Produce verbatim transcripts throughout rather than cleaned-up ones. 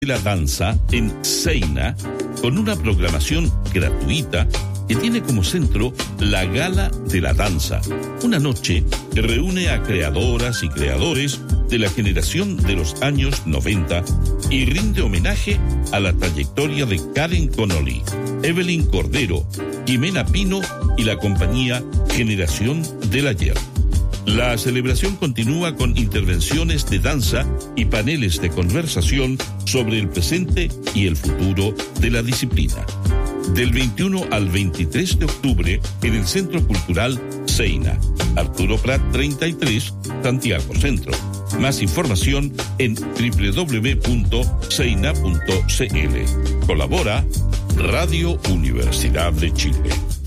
la danza en Seina, con una programación gratuita que tiene como centro la Gala de la Danza, una noche que reúne a creadoras y creadores de la generación de los años noventa y rinde homenaje a la trayectoria de Karen Connolly, Evelyn Cordero, Jimena Pino y la compañía Generación del Ayer. La celebración continúa con intervenciones de danza y paneles de conversación sobre el presente y el futuro de la disciplina. Del veintiuno al veintitrés de octubre en el Centro Cultural Seina, Arturo Prat treinta y tres, Santiago Centro. Más información en doble u doble u doble u punto seina punto c l. Colabora Radio Universidad de Chile.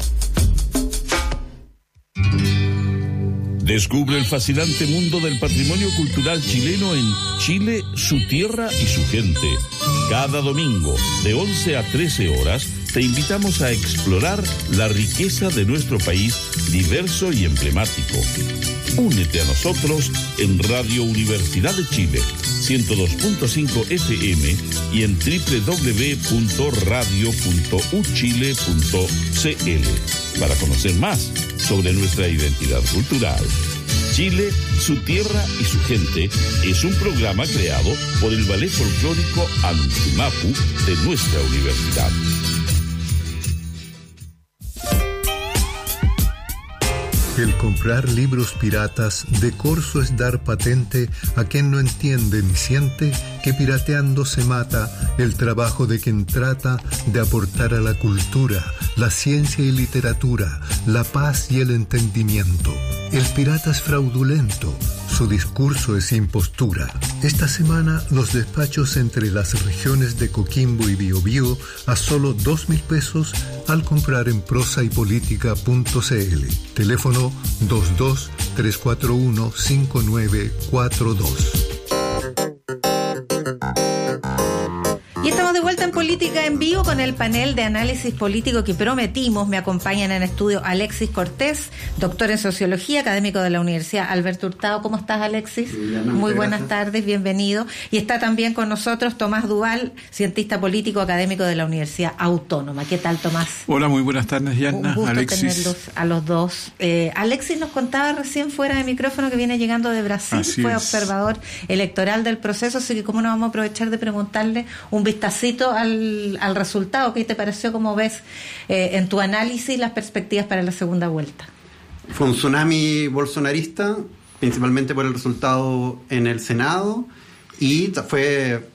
Descubre el fascinante mundo del patrimonio cultural chileno en Chile, su tierra y su gente. Cada domingo, de once a trece horas, te invitamos a explorar la riqueza de nuestro país diverso y emblemático. Únete a nosotros en Radio Universidad de Chile, ciento dos punto cinco F M y en doble u doble u doble u punto radio punto u chile punto c l para conocer más sobre nuestra identidad cultural. Chile, su tierra y su gente es un programa creado por el Ballet Folclórico Antumapu de nuestra universidad. El comprar libros piratas de corso es dar patente a quien no entiende ni siente que pirateando se mata el trabajo de quien trata de aportar a la cultura, la ciencia y literatura, la paz y el entendimiento. El pirata es fraudulento, su discurso es impostura. Esta semana los despachos entre las regiones de Coquimbo y Biobío a solo dos mil pesos al comprar en prosa y política punto c l. Teléfono dos dos tres cuatro uno cinco nueve cuatro dos. Y estamos de vuelta en Política en Vivo con el panel de análisis político que prometimos. Me acompañan en el estudio Alexis Cortés, doctor en Sociología, académico de la Universidad Alberto Hurtado. ¿Cómo estás, Alexis? Juliana, muy buenas gracias. tardes, bienvenido. Y está también con nosotros Tomás Duval, cientista político, académico de la Universidad Autónoma. ¿Qué tal, Tomás? Hola, muy buenas tardes, Yana. Un gusto Alexis. tenerlos a los dos. Eh, Alexis nos contaba recién fuera de micrófono que viene llegando de Brasil, Así fue es. observador electoral del proceso, así que cómo no vamos a aprovechar de preguntarle un vistacito al, al resultado. ¿Qué te pareció, cómo ves eh, en tu análisis las perspectivas para la segunda vuelta? Fue un tsunami bolsonarista, principalmente por el resultado en el Senado, y fue,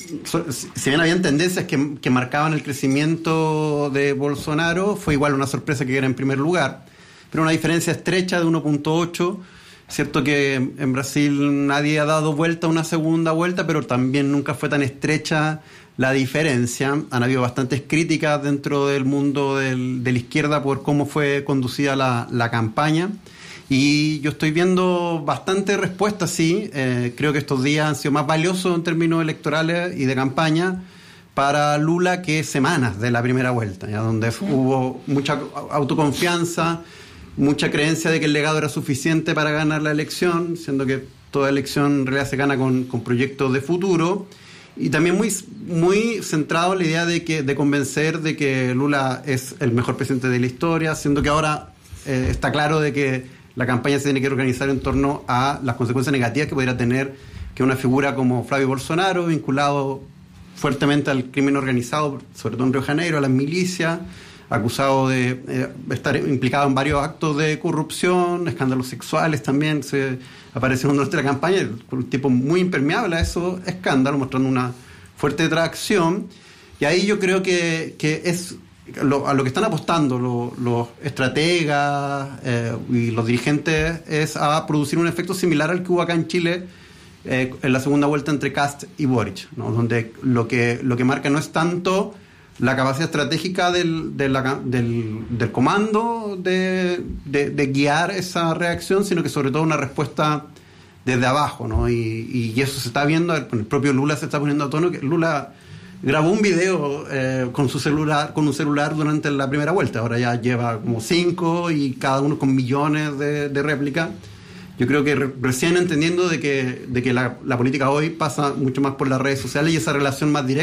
si bien habían tendencias que, que marcaban el crecimiento de Bolsonaro, fue igual una sorpresa que era en primer lugar, pero una diferencia estrecha de uno punto ocho. Cierto que en Brasil nadie ha dado vuelta a una segunda vuelta, pero también nunca fue tan estrecha la diferencia. Han habido bastantes críticas dentro del mundo del, de la izquierda por cómo fue conducida la, la campaña. Y yo estoy viendo bastante respuesta, sí. Eh, creo que estos días han sido más valiosos en términos electorales y de campaña para Lula que semanas de la primera vuelta, ya donde sí. hubo mucha autoconfianza, mucha creencia de que el legado era suficiente para ganar la elección, siendo que toda elección en realidad se gana con, con proyectos de futuro, y también muy, muy centrado en la idea de, que, de convencer de que Lula es el mejor presidente de la historia, siendo que ahora eh, está claro de que la campaña se tiene que organizar en torno a las consecuencias negativas que podría tener que una figura como Flavio Bolsonaro, vinculado fuertemente al crimen organizado, sobre todo en Río de Janeiro, a las milicias, acusado de eh, estar implicado en varios actos de corrupción, escándalos sexuales también, se apareció en nuestra campaña, un tipo muy impermeable a esos escándalos, mostrando una fuerte tracción. Y ahí yo creo que, que es lo, a lo que están apostando los, los estrategas eh, y los dirigentes es a producir un efecto similar al que hubo acá en Chile eh, en la segunda vuelta entre Kast y Boric, ¿no? Donde lo que, lo que marca no es tanto la capacidad estratégica del, de la, del, del comando de, de, de guiar esa reacción, sino que sobre todo una respuesta desde abajo, ¿no? Y, y eso se está viendo, el propio Lula se está poniendo a tono, que Lula grabó un video eh, con su celular, con un celular durante la primera vuelta, ahora ya lleva como cinco y cada uno con millones de, de réplicas, Yo creo que re- recién entendiendo de que, de que la, la política hoy pasa mucho más por las redes sociales y esa relación más directa